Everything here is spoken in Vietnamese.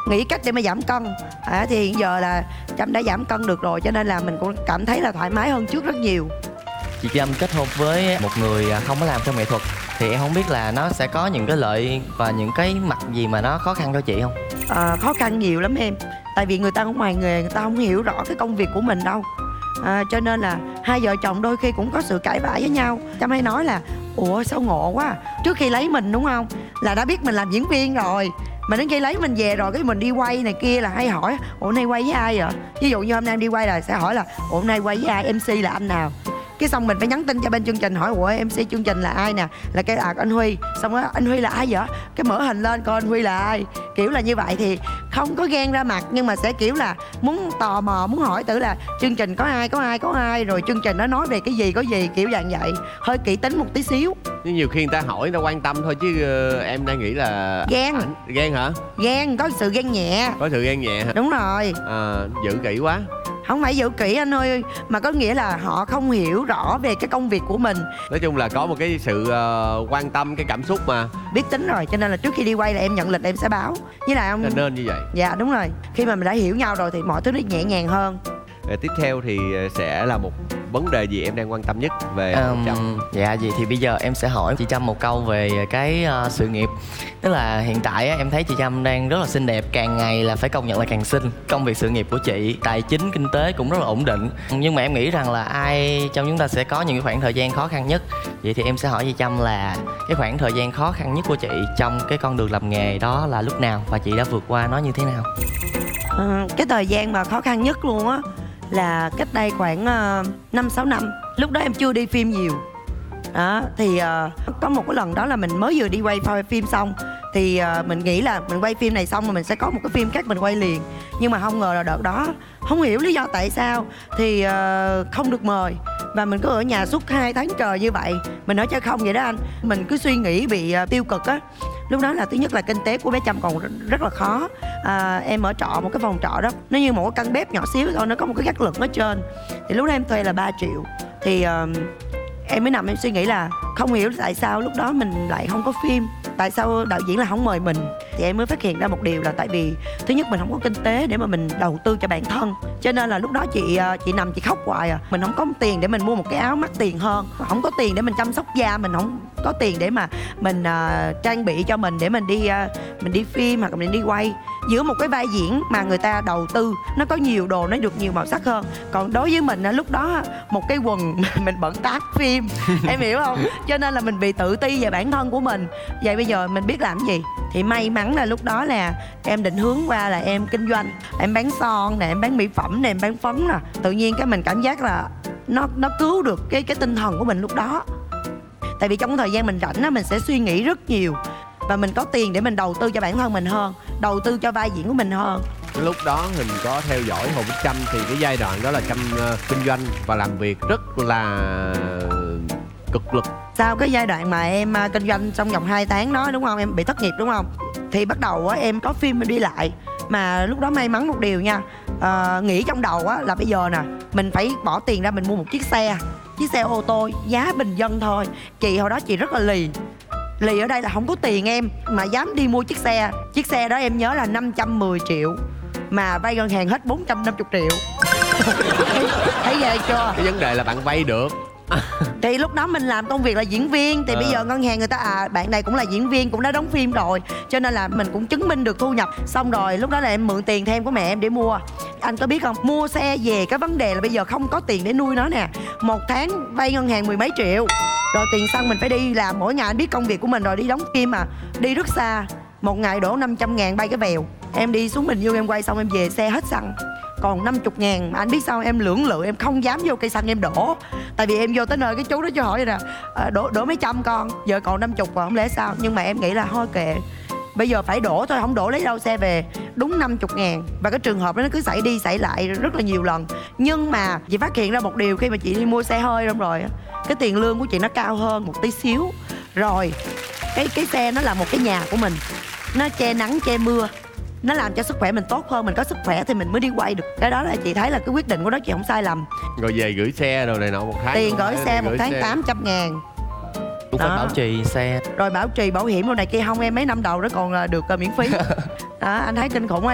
nghĩ cách để mà giảm cân. Thì hiện giờ là Trâm đã giảm cân được rồi, cho nên là mình cũng cảm thấy là thoải mái hơn trước rất nhiều. Chị Trâm kết hôn với một người không có làm trong nghệ thuật thì em không biết là nó sẽ có những cái lợi và những cái mặt gì mà nó khó khăn cho chị không? Khó khăn nhiều lắm em. Tại vì người ta ở ngoài nghề, người ta không hiểu rõ cái công việc của mình đâu. Cho nên là hai vợ chồng đôi khi cũng có sự cãi vã với nhau. Trâm hay nói là ủa sao ngộ quá, trước khi lấy mình đúng không là đã biết mình làm diễn viên rồi, mà đến khi lấy mình về rồi cái mình đi quay này kia là hay hỏi ủa nay quay với ai vậy. Ví dụ như hôm nay em đi quay là sẽ hỏi là ủa hôm nay quay với ai, MC là anh nào. Cái xong mình phải nhắn tin cho bên chương trình hỏi ủa MC chương trình là ai nè, là cái anh Huy. Xong đó anh Huy là ai vậy, cái mở hình lên coi anh Huy là ai. Kiểu là như vậy thì không có ghen ra mặt, nhưng mà sẽ kiểu là muốn tò mò, muốn hỏi tử là chương trình có ai rồi chương trình nó nói về cái gì có gì, kiểu dạng vậy. Hơi kỹ tính một tí xíu. Nhưng nhiều khi người ta hỏi người ta quan tâm thôi chứ em đang nghĩ là ghen. Ghen hả? Ghen, có sự ghen nhẹ. Có sự ghen nhẹ hả? Đúng rồi. Giữ kỹ quá. Không phải giữ kỹ anh ơi, mà có nghĩa là họ không hiểu rõ về cái công việc của mình. Nói chung là có một cái sự quan tâm, cái cảm xúc mà. Biết tính rồi, cho nên là trước khi đi quay là em nhận lịch em sẽ báo. Với lại ông... Nên như vậy. Dạ đúng rồi. Khi mà mình đã hiểu nhau rồi thì mọi thứ nó nhẹ nhàng hơn. Tiếp theo thì sẽ là một vấn đề gì em đang quan tâm nhất về Trâm? Dạ vậy thì bây giờ em sẽ hỏi chị Trâm một câu về cái sự nghiệp. Tức là hiện tại em thấy chị Trâm đang rất là xinh đẹp, càng ngày là phải công nhận là càng xinh. Công việc sự nghiệp của chị, tài chính, kinh tế cũng rất là ổn định. Nhưng mà em nghĩ rằng là ai trong chúng ta sẽ có những cái khoảng thời gian khó khăn nhất. Vậy thì em sẽ hỏi chị Trâm là cái khoảng thời gian khó khăn nhất của chị trong cái con đường làm nghề đó là lúc nào, và chị đã vượt qua nó như thế nào? Cái thời gian mà khó khăn nhất luôn á là cách đây khoảng 5-6 năm. Lúc đó em chưa đi phim nhiều. Đó, thì có một cái lần đó là mình mới vừa đi quay phim xong. Thì mình nghĩ là mình quay phim này xong rồi mình sẽ có một cái phim khác mình quay liền. Nhưng mà không ngờ là đợt đó không hiểu lý do tại sao thì không được mời. Và mình cứ ở nhà suốt 2 tháng trời như vậy. Mình nói cho không vậy đó anh. Mình cứ suy nghĩ bị tiêu cực á. Lúc đó là thứ nhất là kinh tế của bé Trâm còn rất là khó. Em ở trọ một cái phòng trọ đó, nó như một cái căn bếp nhỏ xíu thôi, nó có một cái gác lửng ở trên. Thì lúc đó em thuê là 3 triệu. Thì em mới nằm em suy nghĩ là không hiểu tại sao lúc đó mình lại không có phim, tại sao đạo diễn là không mời mình. Thì em mới phát hiện ra một điều là tại vì thứ nhất mình không có kinh tế để mà mình đầu tư cho bản thân, cho nên là lúc đó chị nằm chị khóc hoài à. Mình không có tiền để mình mua một cái áo mắc tiền hơn, không có tiền để mình chăm sóc da, mình không có tiền để mà mình trang bị cho mình để mình đi phim hoặc là mình đi quay. Giữa một cái vai diễn mà người ta đầu tư nó có nhiều đồ, nó được nhiều màu sắc hơn, còn đối với mình lúc đó một cái quần mình bận tác phim em hiểu không, cho nên là mình bị tự ti về bản thân của mình. Vậy bây giờ mình biết làm gì thì may mắn là lúc đó là em định hướng qua là em kinh doanh, em bán son nè, em bán mỹ phẩm nè, em bán phấn nè. Tự nhiên cái mình cảm giác là nó cứu được cái tinh thần của mình lúc đó. Tại vì trong thời gian mình rảnh á, mình sẽ suy nghĩ rất nhiều và mình có tiền để mình đầu tư cho bản thân mình hơn, đầu tư cho vai diễn của mình hơn. Lúc đó mình có theo dõi Hồ Bích Trâm thì cái giai đoạn đó là Trâm kinh doanh và làm việc rất là cực lực. Sau cái giai đoạn mà em kinh doanh trong vòng 2 tháng đó đúng không, em bị thất nghiệp đúng không, thì bắt đầu em có phim em đi lại. Mà lúc đó may mắn một điều nha, nghĩ trong đầu là bây giờ nè mình phải bỏ tiền ra mình mua một chiếc xe ô tô giá bình dân thôi. Chị hồi đó chị rất là lì ở đây là không có tiền em mà dám đi mua chiếc xe đó em nhớ là 510 triệu mà vay ngân hàng hết 450 triệu. Thấy ghê chưa? Cái vấn đề là bạn vay được. Thì lúc đó mình làm công việc là diễn viên thì bây giờ ngân hàng người ta bạn này cũng là diễn viên, cũng đã đóng phim rồi, cho nên là mình cũng chứng minh được thu nhập. Xong rồi lúc đó là em mượn tiền thêm của mẹ em để mua. Anh có biết không, mua xe về cái vấn đề là bây giờ không có tiền để nuôi nó nè. Một tháng vay ngân hàng 10 mấy triệu. Rồi tiền xăng mình phải đi làm mỗi ngày, anh biết công việc của mình rồi, đi đóng phim mà đi rất xa, một ngày đổ 500.000 bay cái vèo. Em đi xuống Bình Dương em quay xong em về xe hết xăng còn 50.000. Mà anh biết sao, em lưỡng lự em không dám vô cây xăng em đổ. Tại vì em vô tới nơi cái chú đó chú hỏi vậy nè, đổ mấy trăm con, giờ còn 50 rồi không lẽ sao. Nhưng mà em nghĩ là thôi kệ, bây giờ phải đổ thôi, không đổ lấy đâu xe về. Đúng 50.000. Và cái trường hợp đó nó cứ xảy đi xảy lại rất là nhiều lần. Nhưng mà chị phát hiện ra một điều khi mà chị đi mua xe hơi rồi, cái tiền lương của chị nó cao hơn một tí xíu. Rồi cái xe nó là một cái nhà của mình, nó che nắng che mưa, nó làm cho sức khỏe mình tốt hơn. Mình có sức khỏe thì mình mới đi quay được. Cái đó là chị thấy là cái quyết định của đó chị không sai lầm. Rồi về gửi xe rồi này nọ một tháng. Tiền gửi xe một tháng 800.000. Cũng phải bảo trì xe. Rồi bảo trì bảo hiểm rồi này kia không em, mấy năm đầu đó còn được miễn phí. Đó, anh thấy kinh khủng không?